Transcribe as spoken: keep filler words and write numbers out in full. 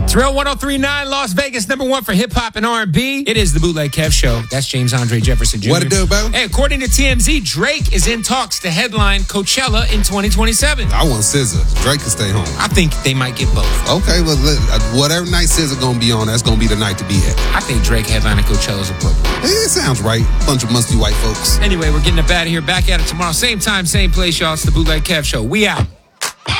It's Real one oh three point nine, Las Vegas, number one for hip-hop and R and B. It is the Bootleg Kev Show. That's James Andre Jefferson Junior What it do, bro? Hey, according to T M Z, Drake is in talks to headline Coachella in twenty twenty-seven. I want S Z A. Drake can stay home. I think they might get both. Okay, well, whatever night S Z A gonna be on, that's gonna be the night to be at. I think Drake headlining Coachella is appropriate. Hey, it sounds right. Bunch of musty white folks. Anyway, we're getting up out of here. Back at it tomorrow. Same time, same place, y'all. It's the Bootleg Kev Show. We out.